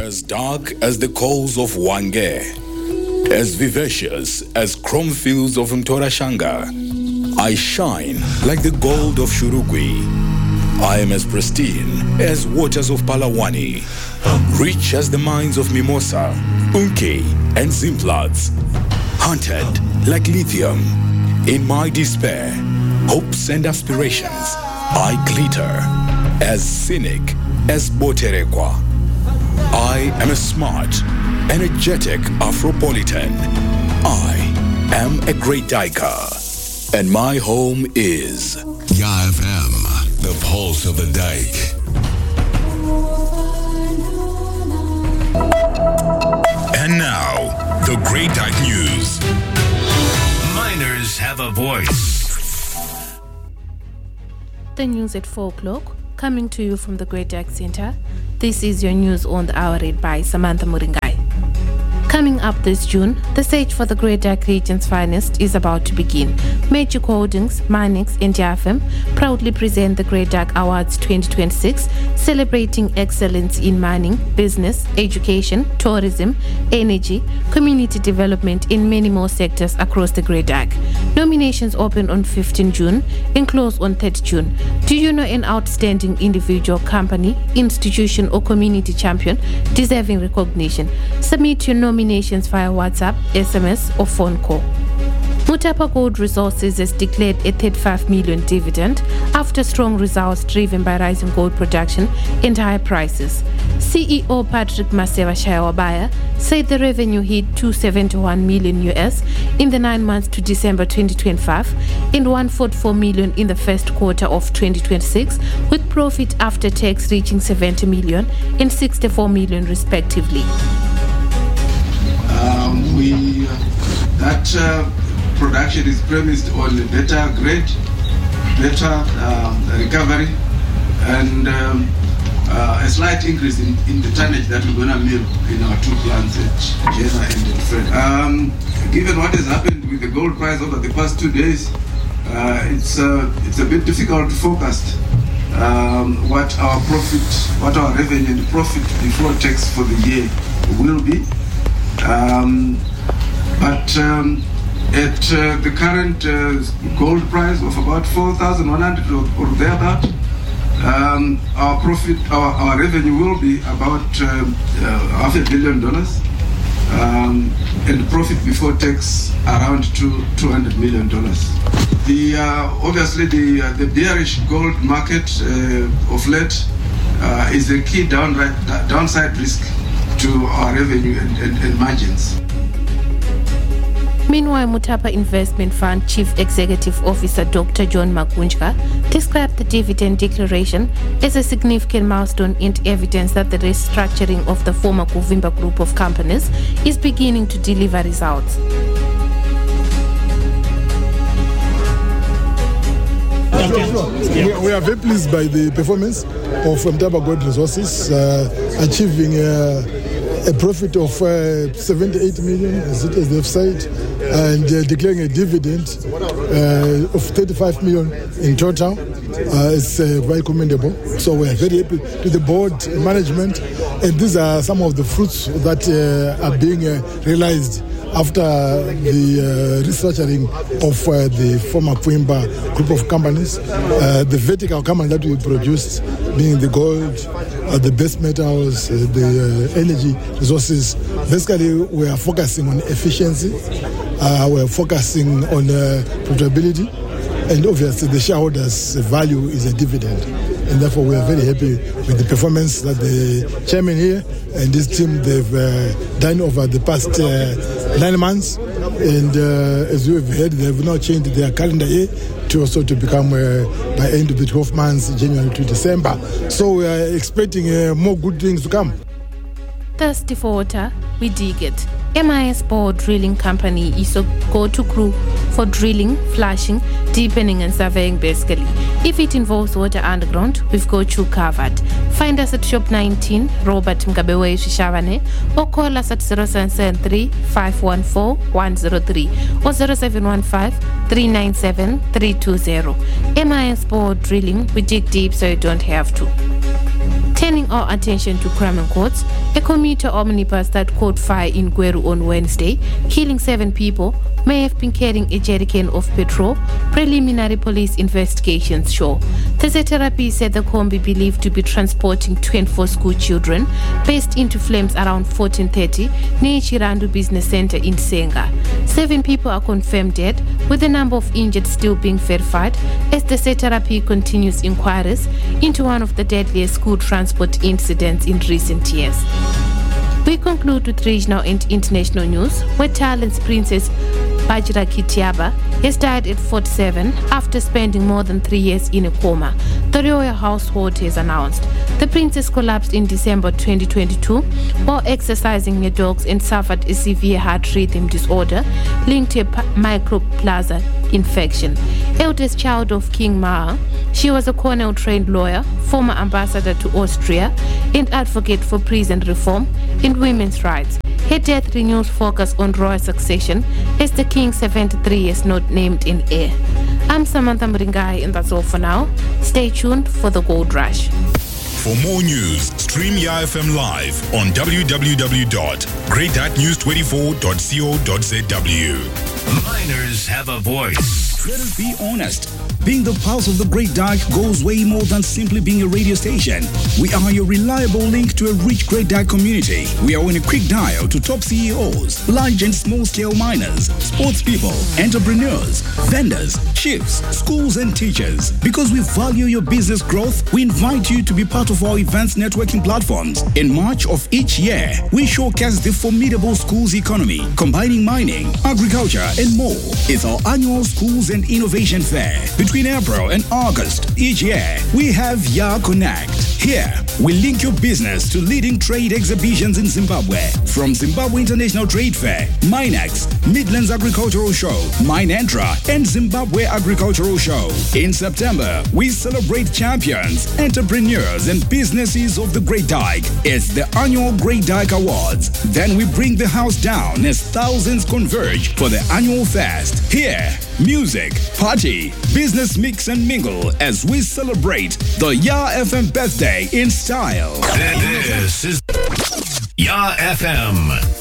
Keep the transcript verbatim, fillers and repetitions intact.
As dark as the coals of Wange, as vivacious as chrome fields of Mtorashanga, I shine like the gold of Shurugwi. I am as pristine as waters of Palawani, rich as the mines of Mimosa, Unke, and Zimplats, hunted like lithium. In my despair, hopes and aspirations, I glitter as cynic as Boterekwa. I am a smart, energetic Afropolitan. I am a great Daika, and my home is Ya F M, the pulse of the dike. And now, the Great Dike News. Miners have a voice. The news at four o'clock, coming to you from the Great Dike Center. This is your news on the hour read by Samantha Muringai. Coming up this June, the search for the Great Dike region's finest is about to begin. Magic Holdings, Manix, and Ya F M proudly present the Great Dike Awards twenty twenty-six, celebrating excellence in mining, business, education, tourism, energy, community development in many more sectors across the Great Dike. Nominations open on fifteenth June and close on third June. Do you know an outstanding individual, company, institution, or community champion deserving recognition? Submit your nominations via WhatsApp, S M S, or phone call. Mutapa Gold Resources has declared a thirty-five million dividend after strong results driven by rising gold production and higher prices. C E O Patrick Maseva Shayawabaya said the revenue hit two hundred seventy-one million U S in the nine months to December twenty twenty-five and one hundred forty-four million in the first quarter of twenty twenty-six, with profit after tax reaching seventy million and sixty-four million respectively. Um, we uh, that uh, production is premised on a better grade, better um, recovery, and um, uh, a slight increase in, in the tonnage that we're going to mill in our two plants at Jena and at Fred. Um, given what has happened with the gold price over the past two days, uh, it's uh, it's a bit difficult to forecast um, what our profit, what our revenue and profit before tax for the year will be. Um, but um, at uh, the current uh, gold price of about four thousand one hundred or, or thereabout, um, our profit, our, our revenue will be about uh, uh, half a billion dollars, um, and profit before tax around two two hundred million dollars. The uh, obviously the uh, the bearish gold market uh, of late uh, is a key downright, downside risk to our revenue and, and, and margins. Meanwhile, Mutapa Investment Fund Chief Executive Officer Doctor John Magunjka described the dividend declaration as a significant milestone and evidence that the restructuring of the former Kuvimba group of companies is beginning to deliver results. We, we are very pleased by the performance of Mutapa Gold Resources, uh, achieving uh, a profit of uh, seventy-eight million, as it as they've said, and uh, declaring a dividend uh, of thirty-five million in total. Uh, it's uh, very commendable. So we are very happy to the board management, and these are some of the fruits that uh, are being uh, realized after the uh, restructuring of uh, the former Kuvimba group of companies. Uh, the vertical company that we produced, being the gold, uh, the base metals, uh, the uh, energy resources. Basically, we are focusing on efficiency, uh, we are focusing on uh, profitability, and obviously the shareholders' value is a dividend. And therefore, we are very happy with the performance that the chairman here and this team, they've uh, done over the past uh, nine months. And uh, as you have heard, they have now changed their calendar year to also to become uh, by end of the twelve months, January to December. So we are expecting uh, more good things to come. Thirsty for water, we dig it. M I S Bore Drilling Company is a go-to crew for drilling, flushing, deepening and surveying basically. If it involves water underground, we've got you covered. Find us at Shop nineteen, Robert Mgabewe Shishavane, or call us at zero seven seven three, five one four, one zero three or zero seven one five, three nine seven, three two zero. M I S Bore Drilling, we dig deep so you don't have to. Turning our attention to crime and courts, a commuter omnibus that caught fire in Gweru on Wednesday, killing seven people, may have been carrying a jerrycan of petrol, preliminary police investigations show. Therapy said the combi believed to be transporting twenty-four school children burst into flames around fourteen thirty near Chirandu Business Center in Senga. Seven people are confirmed dead, with the number of injured still being verified as the Therapy continues inquiries into one of the deadliest school transport incidents in recent years. We conclude with regional and international news, where Thailand's Princess Bajra Kitiaba has died at forty-seven after spending more than three years in a coma, the royal household has announced. The princess collapsed in December twenty twenty-two while exercising her dogs and suffered a severe heart rhythm disorder linked to a mycoplasma infection. Eldest child of King Maha, she was a Cornell-trained lawyer, former ambassador to Austria, and advocate for prison reform and women's rights. Her death renews focus on royal succession as the king seventy-three is not named in heir. I'm Samantha Muringai, and that's all for now. Stay tuned for the Gold Rush. For more news, stream Y A F M live on w w w dot great dot news twenty-four dot co dot z w. Miners have a voice. Let us be honest. Being the pulse of the Great Dyke goes way more than simply being a radio station. We are your reliable link to a rich Great Dyke community. We are on a quick dial to top C E Os, large and small-scale miners, sports people, entrepreneurs, vendors, chiefs, schools and teachers. Because we value your business growth, we invite you to be part of our events networking platforms. In March of each year, we showcase the formidable schools economy, combining mining, agriculture and more. It's our annual Schools and Innovation Fair. Between April and August each year, we have Y A Connect. Here, we link your business to leading trade exhibitions in Zimbabwe. From Zimbabwe International Trade Fair, Minex, Midlands Agricultural Show, Minentra, and Zimbabwe Agricultural Show. In September, we celebrate champions, entrepreneurs, and businesses of the Great Dyke. It's the annual Great Dyke Awards. Then we bring the house down as thousands converge for the annual fest. Here, music, party, business mix and mingle as we celebrate the Y A F M birthday in style. This is Y A F M.